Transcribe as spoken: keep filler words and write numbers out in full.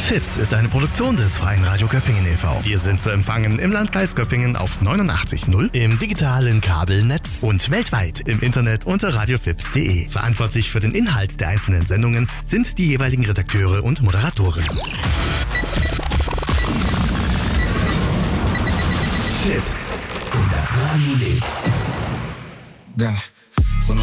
Fips ist eine Produktion des Freien Radio Göppingen e V Wir sind zu empfangen im Landkreis Göppingen auf neunundachtzig Komma null, im digitalen Kabelnetz und weltweit im Internet unter radiofips punkt de. Verantwortlich für den Inhalt der einzelnen Sendungen sind die jeweiligen Redakteure und Moderatoren. Fips. Und das Radio lebt. Da.